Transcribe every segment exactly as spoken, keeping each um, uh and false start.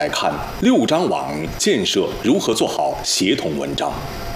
来看六张网建设如何做好协同文章。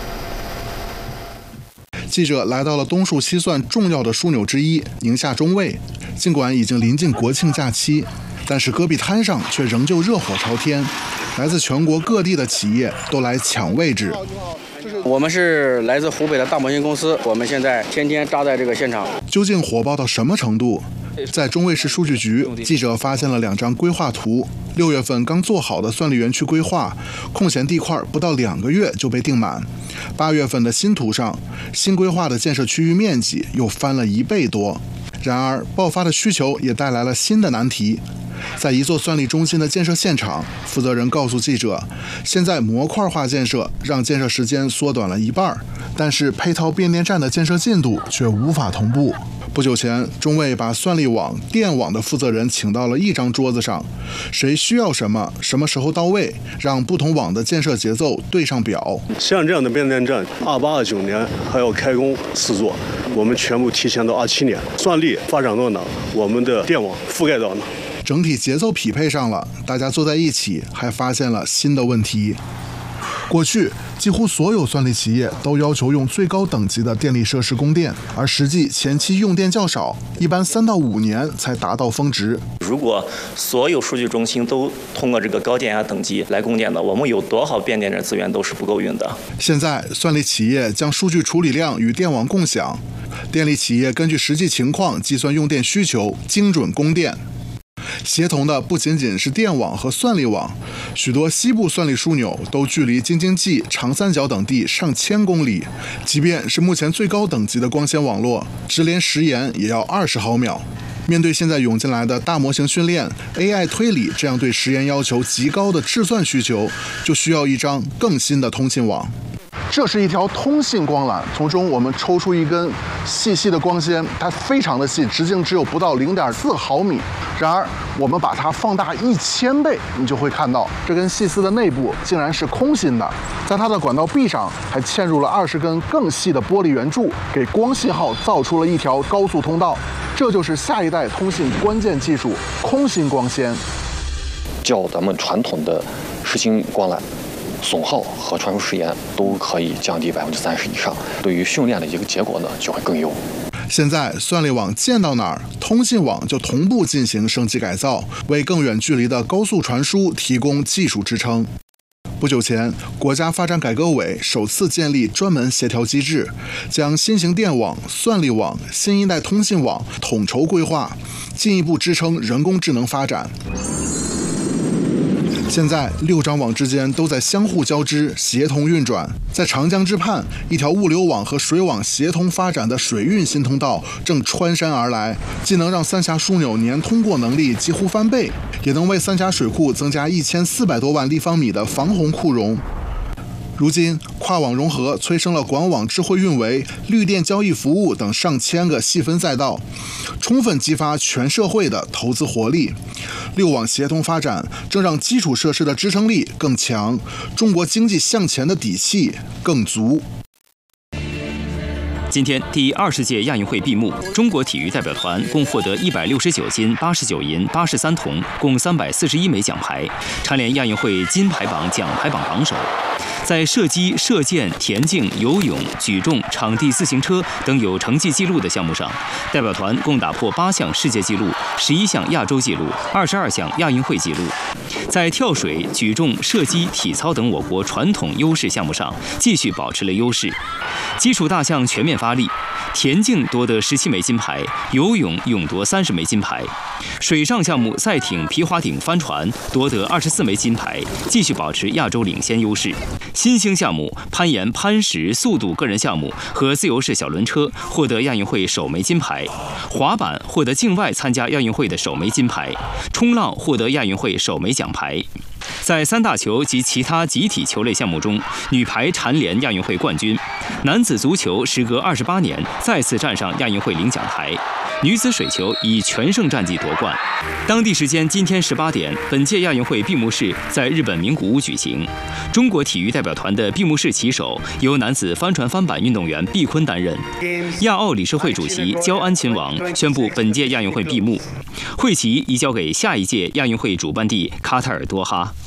记者来到了东数西算重要的枢纽之一宁夏中卫，尽管已经临近国庆假期，但是戈壁滩上却仍旧热火朝天，来自全国各地的企业都来抢位置。 我们是来自湖北的大模型公司，我们现在天天扎在这个现场。 究竟火爆到什么程度？在中卫市数据局，记者发现了两张规划图。六月份刚做好的算力园区规划，空闲地块不到两个月就被订满。八月份的新图上，新规划的建设区域面积又翻了一倍多。然而，爆发的需求也带来了新的难题。在一座算力中心的建设现场，负责人告诉记者，现在模块化建设让建设时间缩短了一半，但是配套变电站的建设进度却无法同步。不久前，中卫把算力网、电网的负责人请到了一张桌子上，谁需要什么，什么时候到位，让不同网的建设节奏对上表。 像这样的变电站，二八二九年还要开工四座，我们全部提前到二七年。算力发展到哪，我们的电网覆盖到哪。 整体节奏匹配上了，大家坐在一起，还发现了新的问题。过去，几乎所有算力企业都要求用最高等级的电力设施供电，而实际前期用电较少，一般三到五年才达到峰值。 如果所有数据中心都通过这个高电压等级来供电的，我们有多少变电站资源都是不够用的。现在，算力企业将数据处理量与电网共享，电力企业根据实际情况计算用电需求，精准供电。协同的不仅仅是电网和算力网，许多西部算力枢纽都距离京津冀、长三角等地上千公里，即便是目前最高等级的光纤网络，直连时延也要二十毫秒。面对现在涌进来的大模型训练、A I 推理这样对时延要求极高的制算需求，就需要一张更新的通信网。这是一条通信光缆，从中我们抽出一根细细的光纤，它非常的细，直径只有不到零点四毫米。然而，我们把它放大一千倍，你就会看到这根细丝的内部竟然是空心的，在它的管道壁上还嵌入了二十根更细的玻璃圆柱，给光信号造出了一条高速通道。这就是下一代通信关键技术——空心光纤。 较咱们传统的实心光缆，损耗和传输时延都可以降低百分之三十以上，对于训练的一个结果呢就会更优。 现在算力网建到哪儿，通信网就同步进行升级改造，为更远距离的高速传输提供技术支撑。不久前，国家发展改革委首次建立专门协调机制，将新型电网、算力网、新一代通信网统筹规划，进一步支撑人工智能发展。现在六张网之间都在相互交织、协同运转。在长江之畔，一条物流网和水网协同发展的水运新通道正穿山而来，既能让三峡枢纽年通过能力几乎翻倍，也能为三峡水库增加一千四百多万立方米的防洪库容。如今，跨网融合催生了广网智慧运维、绿电交易服务等上千个细分赛道，充分激发全社会的投资活力。六网协同发展正让基础设施的支撑力更强，中国经济向前的底气更足。 今天，第二十届亚运会闭幕，中国体育代表团共获得一百六十九金、八十九银、八十三铜，共三百四十一枚奖牌，蝉联亚运会金牌榜奖牌榜榜首。在射击、射箭、田径、游泳、举重、场地自行车等有成绩纪录的项目上，代表团共打破八项世界纪录、十一项亚洲纪录、二十二项亚运会纪录。在跳水、举重、射击、体操等我国传统优势项目上，继续保持了优势。基础大项全面发力，田径夺得十七枚金牌，游泳勇夺三十枚金牌。水上项目赛艇、皮划艇、帆船夺得二十四枚金牌，继续保持亚洲领先优势。新兴项目攀岩、攀石、速度个人项目和自由式小轮车获得亚运会首枚金牌，滑板获得境外参加亚运会的首枚金牌，冲浪获得亚运会首枚奖牌。在三大球及其他集体球类项目中，女排蝉联亚运会冠军，男子足球时隔二十八年再次站上亚运会领奖台，女子水球以全胜战绩夺冠。当地时间今天十八点，本届亚运会闭幕式在日本名古屋举行。中国体育代表团的闭幕式旗手由男子帆船翻板运动员毕坤担任。亚奥理事会主席焦安亲王宣布本届亚运会闭幕，会旗移交给下一届亚运会主办地卡塔尔多哈。